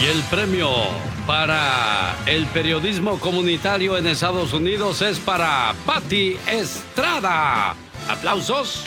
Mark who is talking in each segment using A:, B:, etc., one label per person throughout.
A: Y el premio para el periodismo comunitario en Estados Unidos es para Pati Estrada. ¡Aplausos!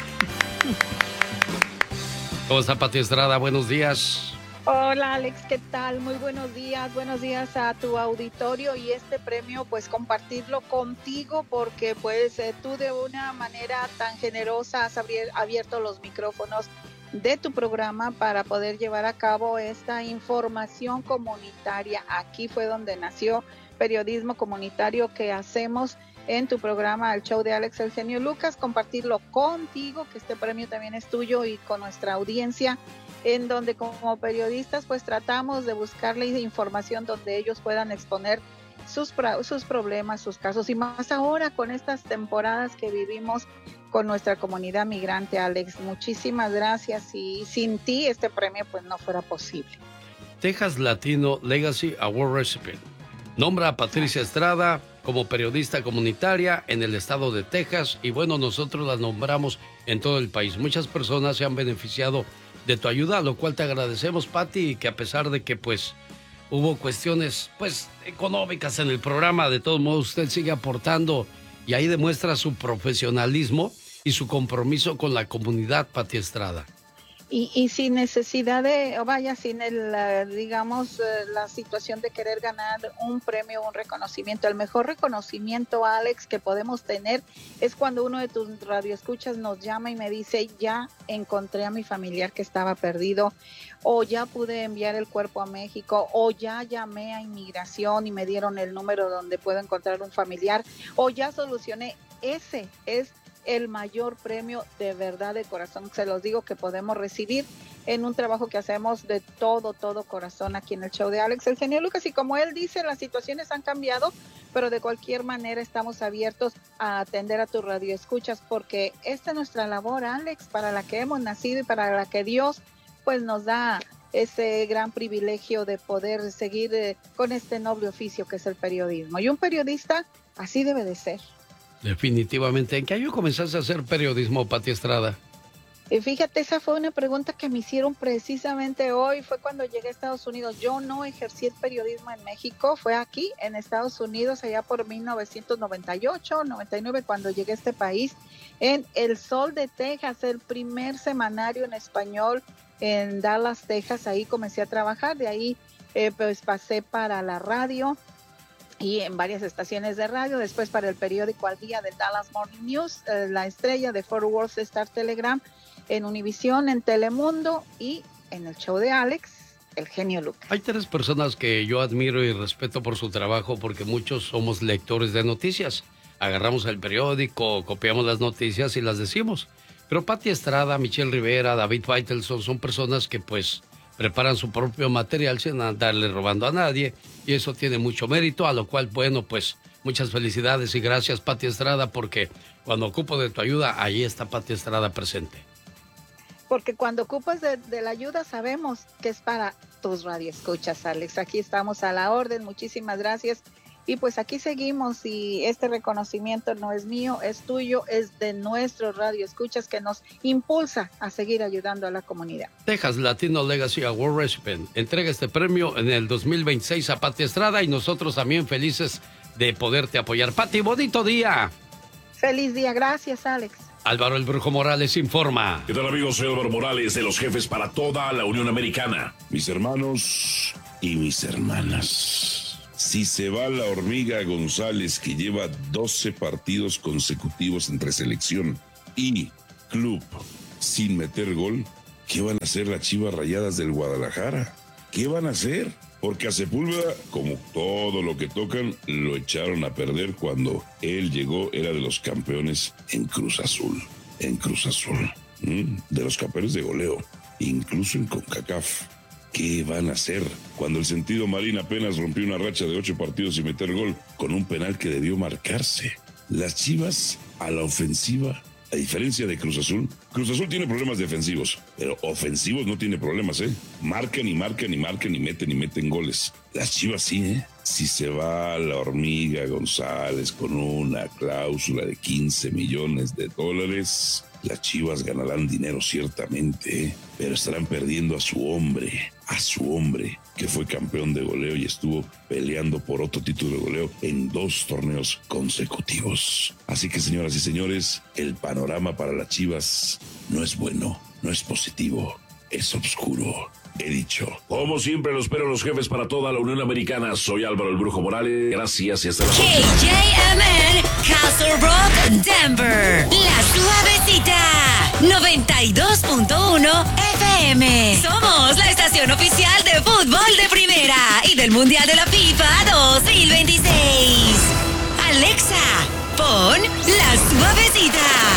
A: ¿Cómo está Pati Estrada? Buenos días.
B: Hola Alex, ¿qué tal? Muy buenos días a tu auditorio y este premio pues compartirlo contigo porque pues tú de una manera tan generosa has abierto los micrófonos de tu programa para poder llevar a cabo esta información comunitaria. Aquí fue donde nació periodismo comunitario que hacemos en tu programa, el show de Alex El Genio Lucas, compartirlo contigo, que este premio también es tuyo y con nuestra audiencia, en donde como periodistas pues tratamos de buscarle información donde ellos puedan exponer sus problemas, sus casos, y más ahora con estas temporadas que vivimos con nuestra comunidad migrante. Alex, muchísimas gracias, y sin ti este premio pues no fuera posible.
A: Texas Latino Legacy Award Recipient nombra a Patricia Estrada como periodista comunitaria en el estado de Texas, y bueno, nosotros la nombramos en todo el país. Muchas personas se han beneficiado de tu ayuda, lo cual te agradecemos, Pati, y que a pesar de que pues hubo cuestiones pues económicas en el programa, de todos modos usted sigue aportando y ahí demuestra su profesionalismo y su compromiso con la comunidad, Pati Estrada.
B: Y sin necesidad de, sin la situación de querer ganar un premio o un reconocimiento. El mejor reconocimiento, Alex, que podemos tener es cuando uno de tus radioescuchas nos llama y me dice, ya encontré a mi familiar que estaba perdido, o ya pude enviar el cuerpo a México, o ya llamé a inmigración y me dieron el número donde puedo encontrar un familiar, o ya solucioné. Ese es el mayor premio, de verdad, de corazón, se los digo, que podemos recibir en un trabajo que hacemos de todo corazón aquí en el show de Alex El Genio Lucas. Y como él dice, las situaciones han cambiado, pero de cualquier manera estamos abiertos a atender a tus radioescuchas, porque esta es nuestra labor, Alex, para la que hemos nacido y para la que Dios pues nos da ese gran privilegio de poder seguir con este noble oficio que es el periodismo. Y un periodista así debe de ser.
A: Definitivamente. ¿En qué año comenzaste a hacer periodismo, Pati Estrada?
B: Fíjate, esa fue una pregunta que me hicieron precisamente hoy. Fue cuando llegué a Estados Unidos. Yo no ejercí el periodismo en México, fue aquí en Estados Unidos, allá por 1998, 99, cuando llegué a este país, en El Sol de Texas, el primer semanario en español en Dallas, Texas. Ahí comencé a trabajar, de ahí pues pasé para la radio y en varias estaciones de radio, después para el periódico Al Día del Dallas Morning News, La Estrella, de Fort Worth Star Telegram, en Univisión, en Telemundo y en el show de Alex, El Genio Lucas.
A: Hay tres personas que yo admiro y respeto por su trabajo, porque muchos somos lectores de noticias. Agarramos el periódico, copiamos las noticias y las decimos. Pero Pati Estrada, Michelle Rivera, David Faitelson son personas que pues preparan su propio material sin andarle robando a nadie, y eso tiene mucho mérito, a lo cual, bueno, pues muchas felicidades y gracias, Pati Estrada, porque cuando ocupo de tu ayuda, ahí está Pati Estrada presente.
B: Porque cuando ocupas de la ayuda sabemos que es para tus radioescuchas, Alex. Aquí estamos a la orden, muchísimas gracias. Y pues aquí seguimos, y este reconocimiento no es mío, es tuyo, es de nuestros radioescuchas que nos impulsa a seguir ayudando a la comunidad.
A: Texas Latino Legacy Award Recipient entrega este premio en el 2026 a Pati Estrada, y nosotros también felices de poderte apoyar. Pati, bonito día.
B: Feliz día, gracias, Alex.
A: Álvaro el Brujo Morales informa.
C: ¿Qué tal, amigos? Soy Álvaro Morales, de los jefes para toda la Unión Americana. Mis hermanos y mis hermanas. Si se va la hormiga González, que lleva 12 partidos consecutivos entre selección y club sin meter gol, ¿qué van a hacer las Chivas Rayadas del Guadalajara? ¿Qué van a hacer? Porque a Sepúlveda, como todo lo que tocan, lo echaron a perder cuando él llegó, era de los campeones en Cruz Azul. De los campeones de goleo, incluso en CONCACAF. ¿Qué van a hacer cuando el Sentido Marín apenas rompió una racha de 8 partidos sin meter gol con un penal que debió marcarse? Las Chivas a la ofensiva, a diferencia de Cruz Azul tiene problemas defensivos, pero ofensivos no tiene problemas, ¿eh? Marcan y meten goles. Las Chivas sí, ¿eh? Si se va la hormiga González con una cláusula de $15 millones, Las Chivas ganarán dinero ciertamente, pero estarán perdiendo a su hombre, que fue campeón de goleo y estuvo peleando por otro título de goleo en 2 torneos consecutivos. Así que, señoras y señores, el panorama para las Chivas no es bueno, no es positivo, es oscuro. He dicho. Como siempre, lo espero los jefes para toda la Unión Americana. Soy Álvaro el Brujo Morales. Gracias y hasta la próxima.
D: KJMN, Castle Rock, Denver. La Suavecita, 92.1 FM. Somos la estación oficial de fútbol de primera y del Mundial de la FIFA 2026. Alexa, pon La Suavecita.